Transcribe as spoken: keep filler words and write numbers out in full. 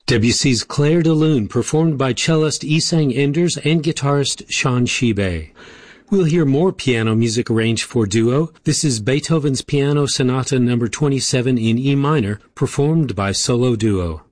Debussy's Clair de Lune, performed by cellist Isang Enders and guitarist Sean Shibe. We'll hear more piano music arranged for duo. This is Beethoven's Piano Sonata number twenty-seven in E minor, performed by solo duo.